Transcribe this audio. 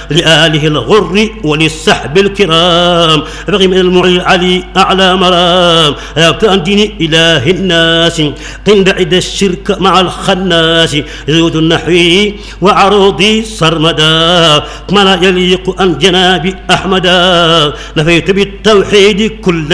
لآله الغر وللسحب الكرام أبغي من المعلي العلي أعلى مرام أن دين إله الناس قن بعد الشرك مع الخناس زود النحوي وعروضي سرمدا ما لا يليق أن جناب أحمدا نفيت بالتوحيد كل